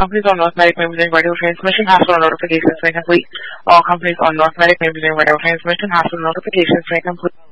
companies on North Medic may be doing radio transmission. Hospital notifications may complete. All companies on North Medic may be doing radio transmission. Hospital notifications may complete.